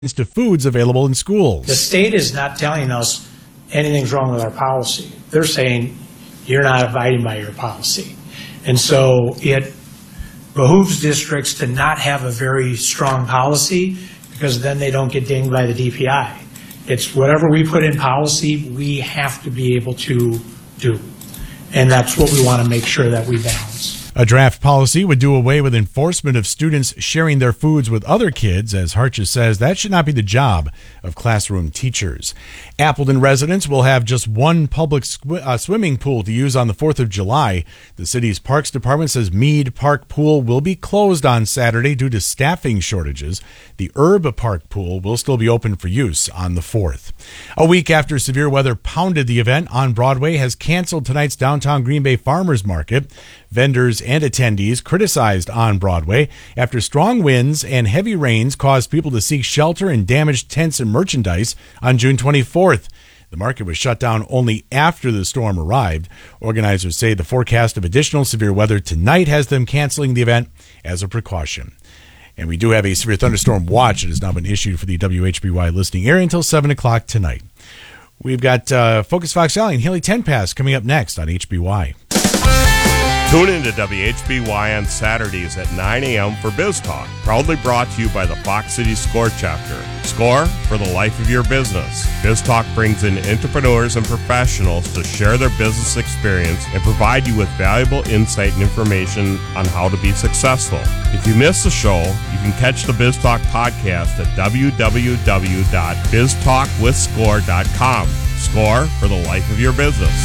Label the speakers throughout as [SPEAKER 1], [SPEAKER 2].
[SPEAKER 1] to foods available in schools.
[SPEAKER 2] The state is not telling us anything's wrong with our policy. They're saying you're not abiding by your policy. And so it behooves districts to not have a very strong policy because then they don't get dinged by the DPI. It's whatever we put in policy, we have to be able to do. And that's what we want to make sure that we balance.
[SPEAKER 1] A draft policy would do away with enforcement of students sharing their foods with other kids. As Harches says, that should not be the job of classroom teachers. Appleton residents will have just one public swimming pool to use on the 4th of July. The city's Parks Department says Mead Park Pool will be closed on Saturday due to staffing shortages. The Herb Park Pool will still be open for use on the 4th. A week after severe weather pounded the event, On Broadway has canceled tonight's downtown Green Bay Farmers Market. Vendors and attendees criticized On Broadway after strong winds and heavy rains caused people to seek shelter and damaged tents and merchandise on June 24th. The market was shut down only after the storm arrived. Organizers say the forecast of additional severe weather tonight has them canceling the event as a precaution. And we do have a severe thunderstorm watch that has now been issued for the WHBY listening area until 7 o'clock tonight. We've got Focus Fox Valley and Haley Tenpass coming up next on HBY.
[SPEAKER 3] Tune in to WHBY on Saturdays at 9 a.m. for Biz Talk, proudly brought to you by the Fox City SCORE chapter. SCORE for the life of your business. Biz Talk brings in entrepreneurs and professionals to share their business experience and provide you with valuable insight and information on how to be successful. If you missed the show, you can catch the Biz Talk podcast at www.biztalkwithscore.com. SCORE for the life of your business.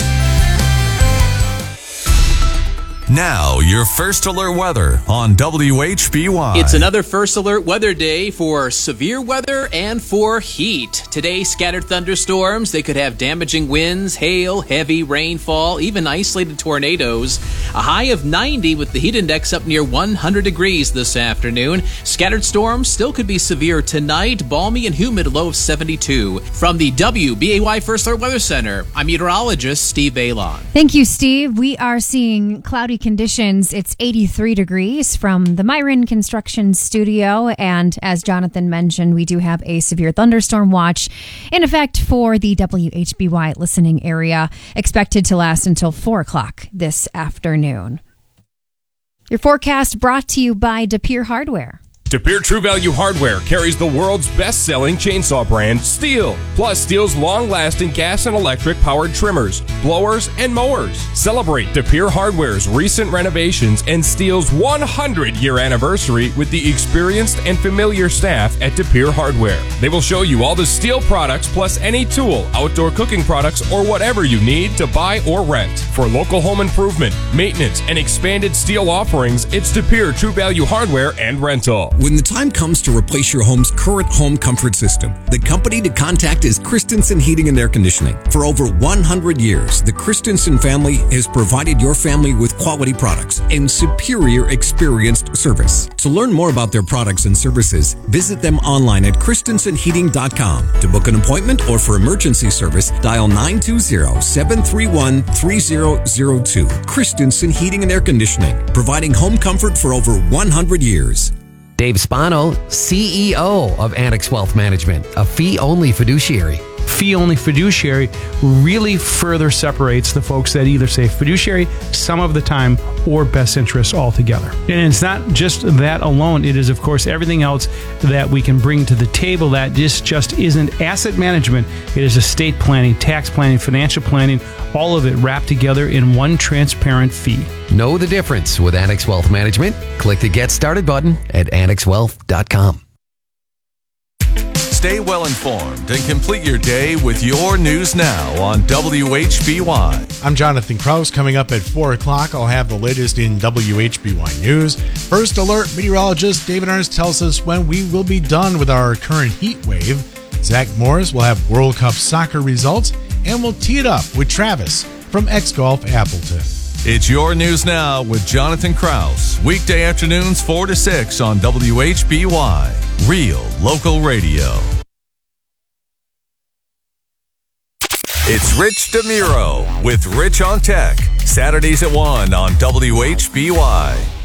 [SPEAKER 4] Now, your First Alert weather on WHBY.
[SPEAKER 5] It's another First Alert weather day for severe weather and for heat. Today, scattered thunderstorms. They could have damaging winds, hail, heavy rainfall, even isolated tornadoes. A high of 90 with the heat index up near 100 degrees this afternoon. Scattered storms still could be severe tonight. Balmy and humid, low of 72. From the WBAY First Alert Weather Center, I'm meteorologist Steve Balon.
[SPEAKER 6] Thank you, Steve. We are seeing cloudy conditions. It's 83 degrees from the Myron Construction Studio. And as Jonathan mentioned, we do have a severe thunderstorm watch in effect for the WHBY listening area, expected to last until 4 o'clock this afternoon. Your forecast brought to you by DePere Hardware.
[SPEAKER 7] DePere True Value Hardware carries the world's best-selling chainsaw brand, Stihl, plus Stihl's long-lasting gas and electric-powered trimmers, blowers, and mowers. Celebrate DePere Hardware's recent renovations and Stihl's 100-year anniversary with the experienced and familiar staff at DePere Hardware. They will show you all the Stihl products plus any tool, outdoor cooking products, or whatever you need to buy or rent. For local home improvement, maintenance, and expanded Stihl offerings, it's DePere True Value Hardware and Rental.
[SPEAKER 8] When the time comes to replace your home's current home comfort system, the company to contact is Christensen Heating and Air Conditioning. For over 100 years, the Christensen family has provided your family with quality products and superior experienced service. To learn more about their products and services, visit them online at christensenheating.com. To book an appointment or for emergency service, dial 920-731-3002. Christensen Heating and Air Conditioning, providing home comfort for over 100 years.
[SPEAKER 9] Dave Spano, CEO of Annex Wealth Management, a fee-only fiduciary.
[SPEAKER 10] Fee-only fiduciary really further separates the folks that either say fiduciary some of the time or best interests altogether. And it's not just that alone. It is, of course, everything else that we can bring to the table that just isn't asset management. It is estate planning, tax planning, financial planning, all of it wrapped together in one transparent fee.
[SPEAKER 9] Know the difference with Annex Wealth Management. Click the Get Started button at annexwealth.com.
[SPEAKER 4] Stay well informed and complete your day with your News Now on WHBY.
[SPEAKER 1] I'm Jonathan Kraus. Coming up at 4 o'clock, I'll have the latest in WHBY News. First Alert meteorologist David Ernst tells us when we will be done with our current heat wave. Zach Morris will have World Cup soccer results, and we'll tee it up with Travis from X-Golf Appleton.
[SPEAKER 4] It's your News Now with Jonathan Kraus. Weekday afternoons 4 to 6 on WHBY. Real local radio. It's Rich DeMuro with Rich on Tech. Saturdays at 1 on WHBY.